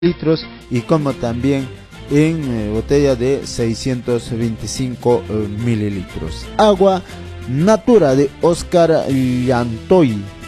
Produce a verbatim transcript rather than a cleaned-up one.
litros y como también en eh, botella de seiscientos veinticinco eh, mililitros. Agua Natura de Oscar Llantoy.